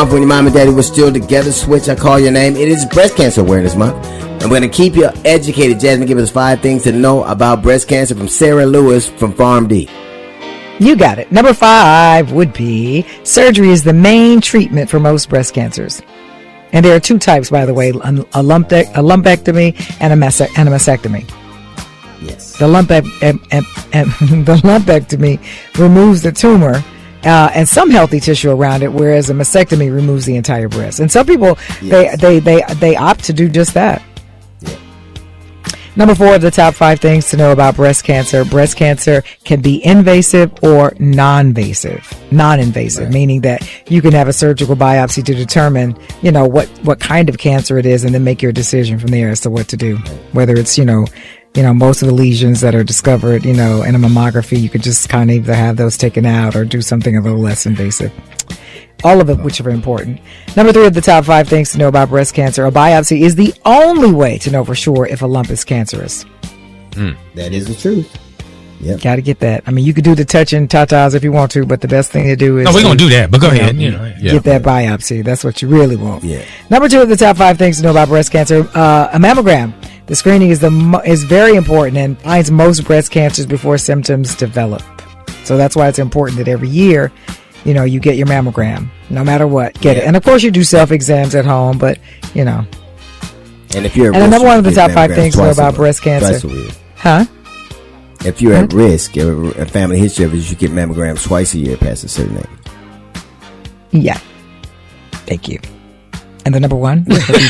alarm for when your mom and daddy were still together. Switch, I call your name. It is Breast Cancer Awareness Month. I'm going to keep you educated. Jasmine, give us 5 things to know about breast cancer from Sarah Lewis from PharmD. You got it. Number 5 would be surgery is the main treatment for most breast cancers. And there are 2 types, by the way, a lumpectomy and a mastectomy. Yes. The lumpectomy removes the tumor and some healthy tissue around it, whereas a mastectomy removes the entire breast. And some people, yes, they opt to do just that. Yeah. Number 4 of the top 5 things to know about breast cancer. Breast cancer can be invasive or non-invasive, right, meaning that you can have a surgical biopsy to determine, what kind of cancer it is, and then make your decision from there as to what to do. Whether it's, most of the lesions that are discovered, in a mammography, you could just kind of either have those taken out or do something a little less invasive. All of it, which are important. Number 3 of the top 5 things to know about breast cancer. A biopsy is the only way to know for sure if a lump is cancerous. That is the truth. Yep. Got to get that. I mean, you could do the touching tatas if you want to, but the best thing to do is... No, we're going to do that, but go ahead. Get that biopsy. That's what you really want. Yeah. Number 2 of the top 5 things to know about breast cancer. A mammogram. The screening is very important and finds most breast cancers before symptoms develop. So that's why it's important that every year, you get your mammogram, no matter what. Get it. And of course you do self-exams at home, but, And if you're And another one of the top 5 things to know about breast cancer. Huh? If you're at risk, a family history of it, you should get mammograms twice a year past a certain age. Yeah. Thank you. And the number 1?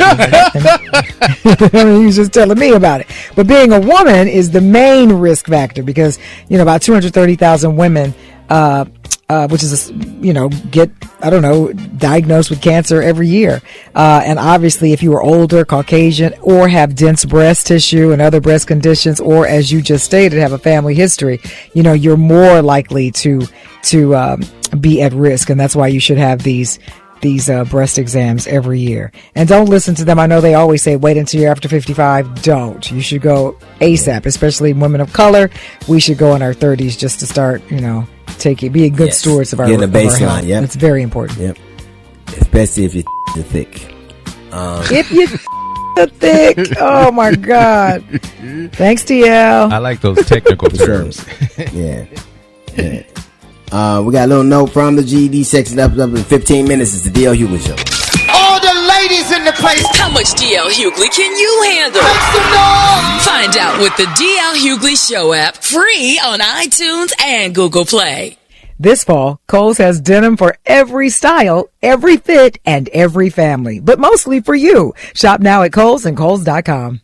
He was just telling me about it. But being a woman is the main risk factor because, about 230,000 women, which is, get, diagnosed with cancer every year. And obviously, if you are older, Caucasian, or have dense breast tissue and other breast conditions, or as you just stated, have a family history, you're more likely to be at risk. And that's why you should have these breast exams every year. And don't listen to them. I know they always say wait until you're after 55. Don't. You should go ASAP, especially women of color. We should go in our 30s just to start, being good stewards of our getting a baseline. Yep. It's very important. Yep. Especially if you're thick. If you're thick. Oh my God. Thanks, TL. I like those technical terms. Yeah. We got a little note from the GED section up in 15 minutes. It's the DL Hughley Show. All the ladies in the place. How much DL Hughley can you handle? Make some noise. Find out with the DL Hughley Show app, free on iTunes and Google Play. This fall, Kohl's has denim for every style, every fit, and every family, but mostly for you. Shop now at Kohl's and Kohl's.com.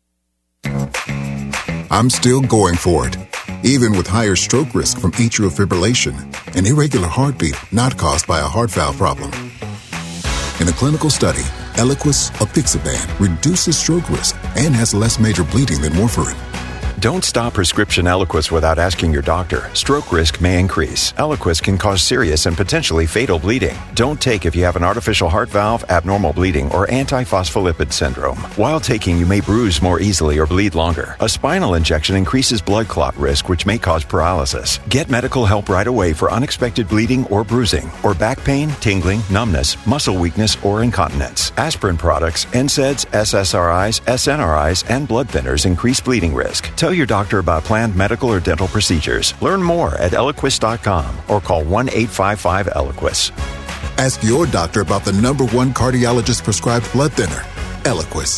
I'm still going for it, even with higher stroke risk from atrial fibrillation, an irregular heartbeat not caused by a heart valve problem. In a clinical study, Eliquis apixaban reduces stroke risk and has less major bleeding than warfarin. Don't stop prescription Eliquis without asking your doctor. Stroke risk may increase. Eliquis can cause serious and potentially fatal bleeding. Don't take if you have an artificial heart valve, abnormal bleeding, or antiphospholipid syndrome. While taking, you may bruise more easily or bleed longer. A spinal injection increases blood clot risk, which may cause paralysis. Get medical help right away for unexpected bleeding or bruising, or back pain, tingling, numbness, muscle weakness, or incontinence. Aspirin products, NSAIDs, SSRIs, SNRIs, and blood thinners increase bleeding risk. Tell your doctor about planned medical or dental procedures. Learn more at Eliquis.com or call 1-855-ELIQUIS. Ask your doctor about the #1 cardiologist prescribed blood thinner, Eliquis.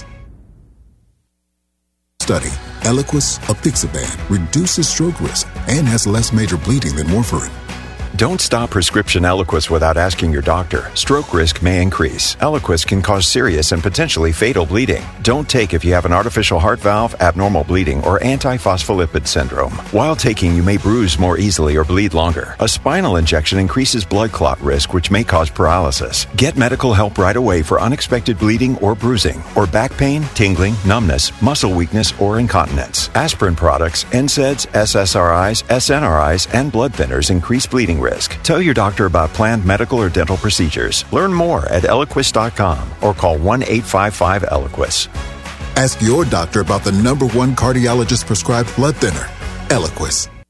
Study, Eliquis apixaban reduces stroke risk and has less major bleeding than warfarin. Don't stop prescription Eliquis without asking your doctor. Stroke risk may increase. Eliquis can cause serious and potentially fatal bleeding. Don't take if you have an artificial heart valve, abnormal bleeding, or antiphospholipid syndrome. While taking, you may bruise more easily or bleed longer. A spinal injection increases blood clot risk, which may cause paralysis. Get medical help right away for unexpected bleeding or bruising, or back pain, tingling, numbness, muscle weakness, or incontinence. Aspirin products, NSAIDs, SSRIs, SNRIs, and blood thinners increase bleeding risk. Tell your doctor about planned medical or dental procedures. Learn more at Eliquis.com or call 1-855-ELIQUIS. Ask your doctor about the #1 cardiologist prescribed blood thinner, Eliquis. Texting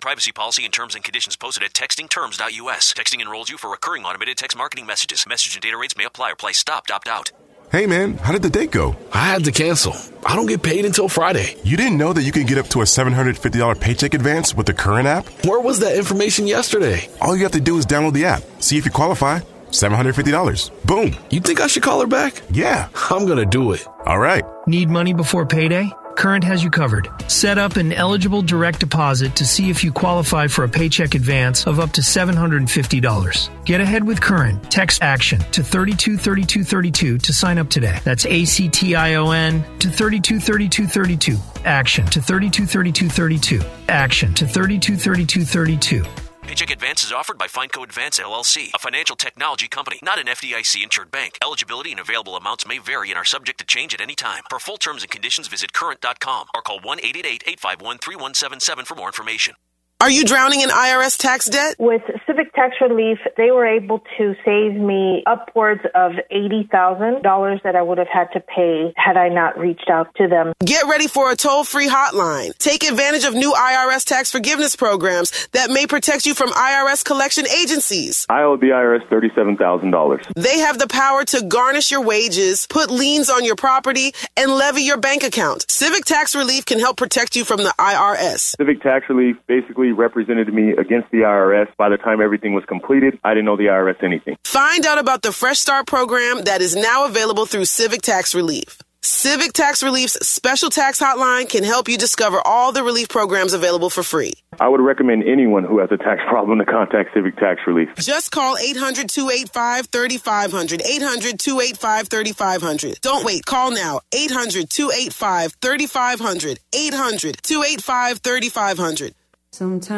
privacy policy and terms and conditions posted at textingterms.us. Texting enrolls you for recurring automated text marketing messages. Message and data rates may apply or price stopped. Opt out. Hey man, how did the date go? I had to cancel. I don't get paid until Friday. You didn't know that you can get up to a $750 paycheck advance with the Current app? Where was that information yesterday? All you have to do is download the app, see if you qualify. $750. Boom. You think I should call her back? Yeah. I'm going to do it. All right. Need money before payday? Current has you covered. Set up an eligible direct deposit to see if you qualify for a paycheck advance of up to $750. Get ahead with Current. Text ACTION to 323232 to sign up today. That's ACTION to 323232. ACTION to 323232. ACTION to 323232. Paycheck advance is offered by Fineco Advance LLC, a financial technology company, not an FDIC-insured bank. Eligibility and available amounts may vary and are subject to change at any time. For full terms and conditions, visit current.com or call 1-888-851-3177 for more information. Are you drowning in IRS tax debt? With Civic Tax Relief, they were able to save me upwards of $80,000 that I would have had to pay had I not reached out to them. Get ready for a toll-free hotline. Take advantage of new IRS tax forgiveness programs that may protect you from IRS collection agencies. I owe the IRS $37,000. They have the power to garnish your wages, put liens on your property, and levy your bank account. Civic Tax Relief can help protect you from the IRS. Civic Tax Relief basically represented me against the IRS. By the time everything was completed, I didn't owe the IRS anything. Find out about the Fresh Start program that is now available through Civic Tax Relief. Civic Tax Relief's special tax hotline can help you discover all the relief programs available for free. I would recommend anyone who has a tax problem to contact Civic Tax Relief. Just call 800-285-3500. 800-285-3500. Don't wait. Call now. 800-285-3500. 800-285-3500. Sometimes